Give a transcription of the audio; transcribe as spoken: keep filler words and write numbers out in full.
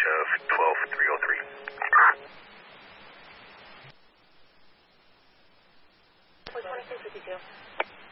of twelve three oh three. four twenty-six fifty-two.